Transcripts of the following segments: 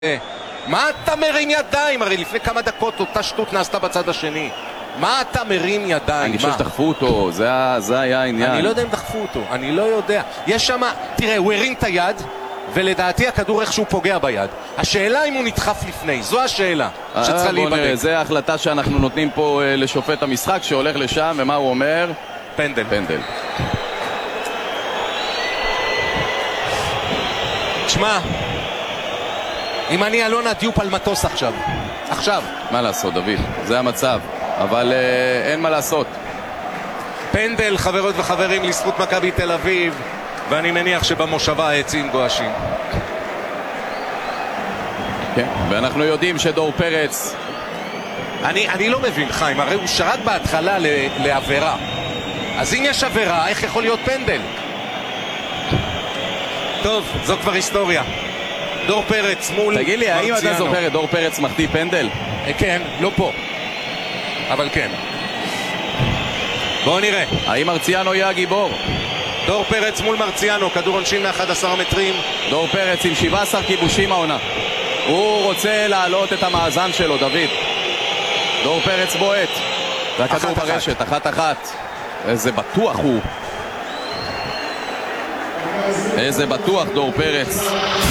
מה אתה מרים ידיים? הרי לפני כמה דקות אותה שטות נעשתה בצד השני. מה אתה מרים ידיים? אני חושב שדחפו אותו, זה היה העניין. אני לא יודע אם דחפו אותו, אני לא יודע. יש שם, תראה, הוא הרים את היד, ולדעתי הכדור איכשהו פוגע ביד. השאלה אם הוא נדחף לפני, זו השאלה שצריכה להיבדק. זה ההחלטה שאנחנו נותנים פה לשופט המשחק שהולך לשם, ומה הוא אומר? פנדל. פנדל. תשמע, אם אני אלונה דיופ על מטוס עכשיו. מה לעשות, דוד? זה המצב. אבל אין מה לעשות. פנדל, חברות וחברים, לזכות מכבי תל אביב, ואני מניח שבמושבה העצים גועשים. כן, ואנחנו יודעים שדור פרץ... אני לא מבין, חיים, הרי הוא שרק בהתחלה לעבירה. אז אם יש עבירה, איך יכול להיות פנדל? טוב, זו כבר היסטוריה. דור פרץ מול תגיד לי, האם אתה זוכר את דור פרץ מחטיא פנדל? כן, לא פה, אבל כן. בואו נראה. האם מרציאנו יהיה הגיבור? דור פרץ מול מרציאנו, כדור עונשין מ-11 מטרים. דור פרץ עם 17 כיבושים העונה. הוא רוצה להעלות את המאזן שלו, דוד. דור פרץ בועט. והכדור ברשת, 1-1. איזה בטוח הוא. איזה בטוח דור פרץ.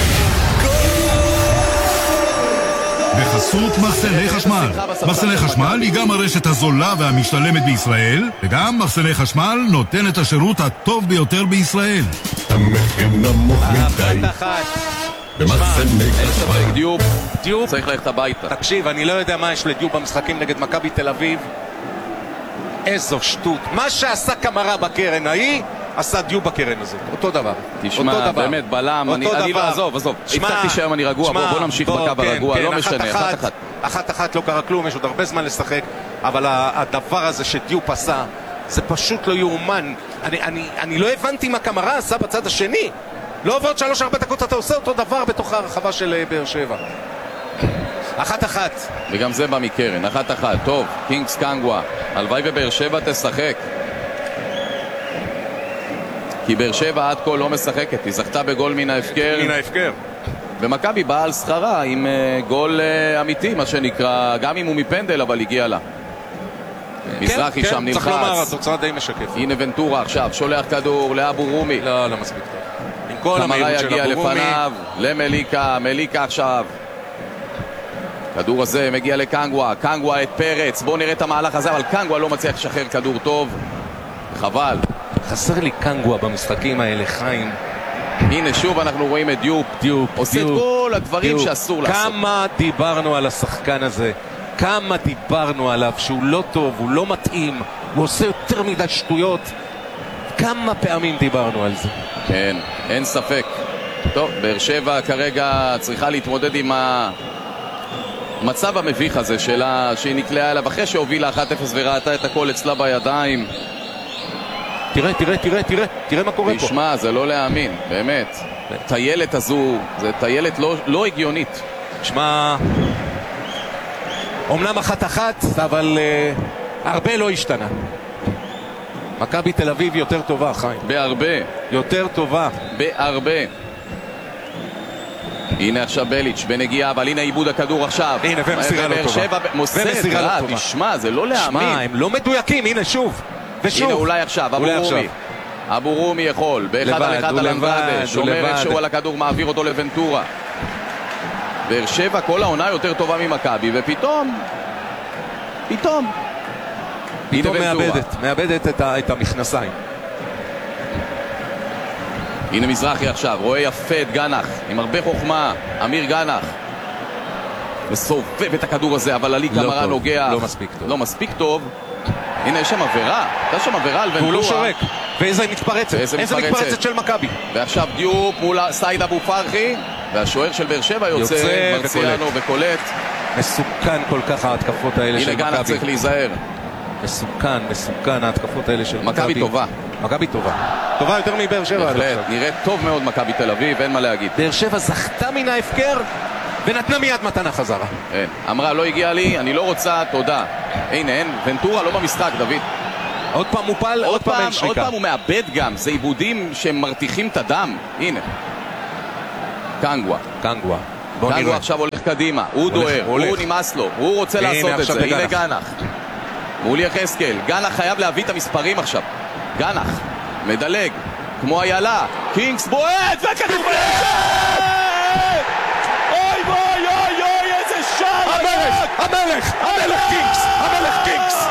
בחסות מחסני חשמל. מחסני חשמל היא גם הרשת הזולה והמשתלמת בישראל, וגם מחסני חשמל נותן את השירות הטוב ביותר בישראל. המחיר נמוך מדי. במחסני חשמל. דיופ צריך ללכת הביתה. תקשיב, אני לא יודע מה יש לדיופ במשחקים נגד מכבי תל אביב. איזו שטות. מה שעשה קמרה בקרן ההיא עשה דיופ בקרן הזאת, אותו דבר. תשמע, באמת, בלם, אני לא, עזוב. הבטחתי שהיום אני רגוע, בוא נמשיך בקו הרגוע, לא משנה, 1-1. 1-1, לא קרה כלום, יש עוד הרבה זמן לשחק, אבל הדבר הזה שדיופ עשה, זה פשוט לא יאומן. אני לא הבנתי מה קמרה עשה בצד השני. לא עוברות 3-4 דקות, אתה עושה אותו דבר בתוך הרחבה של באר שבע. 1-1. וגם זה בא מקרן, 1-1. טוב, קינגס קנגווה, הלוואי ובאר שבע תשחק. כי באר שבע עד כה לא משחקת, היא זכתה בגול מן ההפקר. ומכבי באה על שכרה עם גול אמיתי, מה שנקרא, גם אם הוא מפנדל, אבל הגיע לה. מזרחי שם נלחץ. צריך לומר, התוצאה די משקפת. הנה ונטורה עכשיו, שולח כדור לאבו רומי. לא מספיק טוב. עם כל המהירות של יגיע אבו רומי. לפניו, מליקה עכשיו. כדור הזה מגיע לקנגווה את פרץ. בואו נראה את המהלך הזה, אבל קנגווה לא מצליח לשחרר כדור טוב. חבל. חסר לי קנגווה במשחקים האלה, חיים. הנה שוב אנחנו רואים את דיופ עושה את כל הדברים שאסור לעשות. כמה דיברנו על השחקן הזה, כמה דיברנו עליו שהוא לא טוב, הוא לא מתאים, הוא עושה יותר מדי שטויות. כמה פעמים דיברנו על זה. כן, אין ספק. טוב, באר שבע כרגע צריכה להתמודד עם המצב המביך הזה שלה, שהיא נקלעה אליו אחרי שהובילה 1-0 וראתה את הכל אצלה בידיים. תראה מה קורה פה. תשמע, זה לא להאמין, באמת. טיילת הזו, זה טיילת לא הגיונית. תשמע, אומנם 1-1, אבל הרבה לא השתנה. מכבי תל אביב יותר טובה, חיים. בהרבה. יותר טובה. בהרבה. הנה עכשיו בליץ' בנגיעה, אבל הנה עיבוד הכדור עכשיו. הנה, ומסירה לא טובה. מוסר, תשמע, זה לא להאמין. תשמע, הם לא מדויקים, הנה שוב. הנה אולי עכשיו, אבו רומי יכול, באחד על אחד על אנדרדה, שומר איכשהו על הכדור, מעביר אותו לוונטורה. באר שבע כל העונה יותר טובה ממכבי, ופתאום מאבדת את המכנסיים. הנה מזרחי עכשיו, רואה יפה את גנח, עם הרבה חוכמה, אמיר גנח. מסובב את הכדור הזה, אבל עלי קמרה נוגע. לא מספיק טוב. הנה יש שם עבירה, הייתה שם עבירה על ונטורה. הוא לא שורק, ואיזה מתפרצת, איזה מתפרצת של מכבי. ועכשיו דיופ מול סייד אבו פרחי, והשוער של באר שבע יוצא מרציאנו וקולט. מסוכן כל כך ההתקפות האלה של מכבי. הנה גנח צריך להיזהר. מסוכן ההתקפות האלה של מכבי טובה. מכבי טובה יותר מבאר שבע. נראית טוב מאוד מכבי תל אביב, אין מה להגיד. באר שבע זכתה מן ההפקר ונתנה מיד מתנה חזרה. אמרה לא הגיע לי, אני לא רוצה, תודה. הנה, ונטורה לא במשחק, דוד. עוד פעם מופל, עוד פעם אין שריקה. עוד פעם הוא מאבד גם, זה עיבודים שמרתיחים את הדם. הנה, קנגווה. קנגו עכשיו הולך קדימה, הוא דוהר, הוא נמאס לו, הוא רוצה לעשות את זה. הנה גנח מול יחזקאל, גנח חייב להביא את המספרים עכשיו. גנח מדלג כמו איילה, קינגס בועט וכדור בלשת! אוי בוי אוי אוי איזה שער! המלך קינגס! המלך קינגס!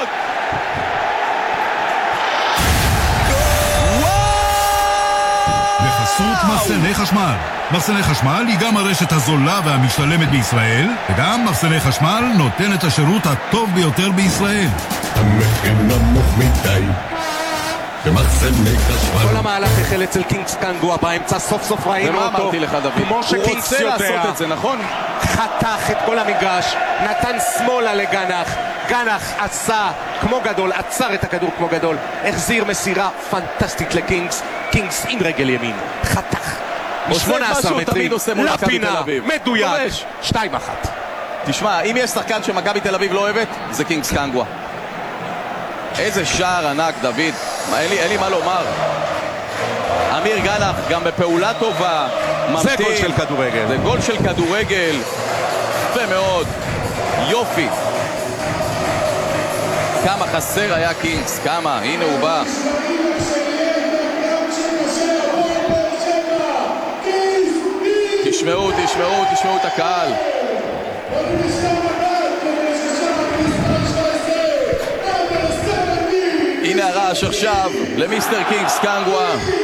בחסות מחסני חשמל. מחסני חשמל היא גם הרשת הזולה והמשתלמת בישראל, וגם מחסני חשמל נותן את השירות הטוב ביותר בישראל. המחיר נמוך מדי במחסני חשמל. כל המהלך החל אצל קינגס קנגו באמצע, סוף סוף ראינו אותו. ומה אמרתי לך דוד? כמו שקינגס יודע. הוא רוצה לעשות את זה, נכון? חתך את כל המגרש, נתן שמאלה לגנח. גנח עשה כמו גדול, עצר את הכדור כמו גדול, החזיר מסירה פנטסטית לקינגס. קינגס עם רגל ימין, חתך 18 מטרים לפינה, מדויק, 2-1. תשמע, אם יש שחקן שמכבי תל אביב לא אוהבת, זה קינגס קנגו. איזה שער ענק דוד, אין לי מה לומר. אמיר גנח גם בפעולה טובה, זה גול של כדורגל. זה גול של כדורגל, יפה מאוד, יופי. כמה חסר היה קינגס, כמה, הנה הוא בא. תשמעו את הקהל. הנה הרעש עכשיו למיסטר קינגס קנגו.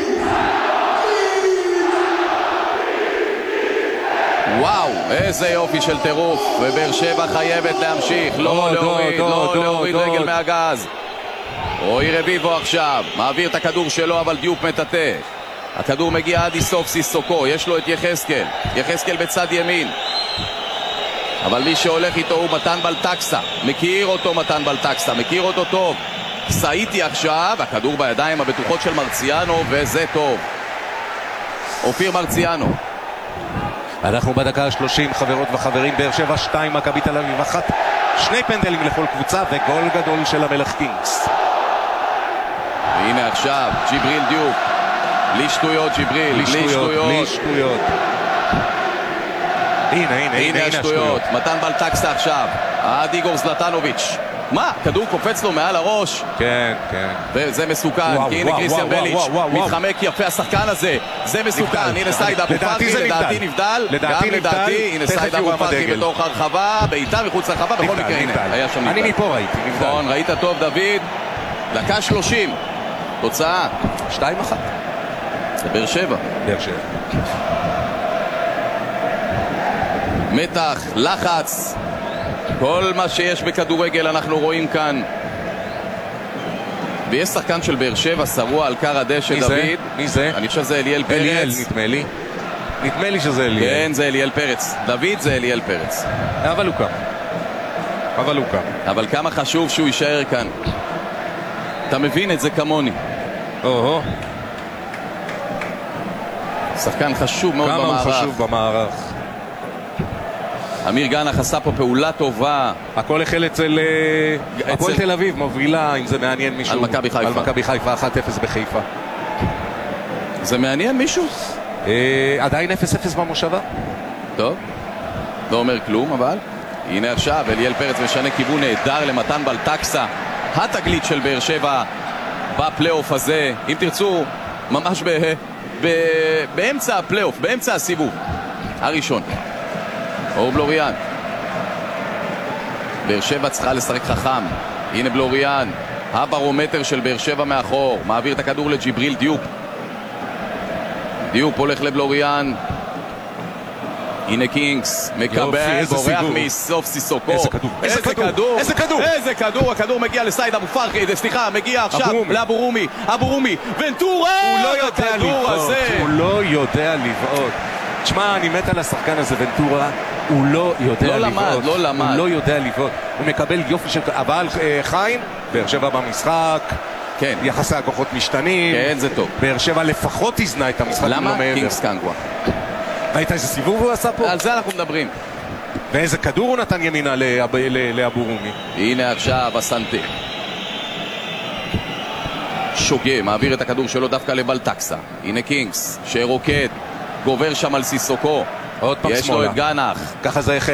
וואו, איזה יופי של טירוף. ובאר שבע חייבת להמשיך, לא להוריד רגל מהגז. רועי רביבו עכשיו מעביר את הכדור שלו, אבל דיוק מטאטא. הכדור מגיע עד איסוף סיסוקו, יש לו את יחזקאל בצד ימין, אבל מי שהולך איתו הוא מתן בלטקסה. מכיר אותו טוב. סאיטי עכשיו, הכדור בידיים הבטוחות של מרציאנו, וזה טוב. אופיר מרציאנו. אנחנו בדקה ה-30, חברות וחברים. באר שבע 2, מכבי תל אביב 1. 2 פנדלים לכל קבוצה וגול גדול של המלך קינגס. והנה עכשיו ג'יבריל דיוק. בלי שטויות ג'יבריל, בלי שטויות. הנה השטויות. מתן בלטקסה עכשיו, עד איגור זלטנוביץ'. מה? כדור קופץ לו מעל הראש. כן. וזה מסוכן, כי הנה קריסטיאן בליץ' מתחמק יפה השחקן הזה. זה מסוכן, הנה סייד אבו פרחי, לדעתי נבדל. גם לדעתי, הנה סייד אבו פרחי בתוך הרחבה, בעיטה מחוץ לרחבה, בכל מקרה, הנה, היה שם נבדל. אני מפה ראיתי, נבדל. ראית טוב דוד, דקה 30, תוצאה 2-1. זה באר שבע. מתח, לחץ, כל מה שיש בכדורגל אנחנו רואים כאן. ויש שחקן של באר שבע שרוע על קר הדשא, דוד. מי זה? אני חושב שזה אליאל פרץ. נדמה לי שזה אליאל. כן, זה אליאל פרץ. דוד זה אליאל פרץ. אבל הוא קם. אבל כמה חשוב שהוא יישאר כאן. אתה מבין את זה כמוני. שחקן חשוב מאוד במערך. כמה הוא חשוב במערך. אמיר גנח עשה פה פעולה טובה. הכל החל אצל הפועל תל אביב, מובילה, אם זה מעניין מישהו. על מכבי חיפה. על מכבי חיפה, 1-0 בחיפה. זה מעניין מישהו? עדיין 0-0 במושבה. טוב, לא אומר כלום, אבל הנה עכשיו אליאל פרץ משנה כיוון נהדר למתן בלטקסה, התגלית של באר שבע בפלייאוף הזה, אם תרצו, ממש באמצע הפלייאוף, באמצע הסיבוב הראשון. אור בלוריאן. באר שבע צריכה לשחק חכם. הנה בלוריאן, הברומטר של באר שבע מאחור, מעביר את הכדור לג'יבריל דיוק. דיוק הולך לבלוריאן. הנה קינגס מקבל, בורח מסוף סיסוקו. איזה כדור. הכדור מגיע לסייד אבו פרחי, סליחה, מגיע עכשיו לאבו רומי. ונטורה, הוא לא יודע לבעוט. תשמע, אני מת על השחקן הזה, ונטורה. הוא לא יודע לבעוט. הוא מקבל יופי של... אבל חיים, באר שבע במשחק, כן. יחסי הכוחות משתנים. כן, זה טוב. באר שבע לפחות הזנה את המשחק. למה? קינגס קנגו. ראית איזה סיבוב הוא עשה פה? על זה אנחנו מדברים. ואיזה כדור הוא נתן ימינה לאבו רומי. הנה עכשיו הסנטה. שוגה, מעביר את הכדור שלו דווקא לבלטקסה. הנה קינגס, שרוקד, גובר שם על סיסוקו. עוד פעם יש לו שמאלה. את גנח. ככה זה החל.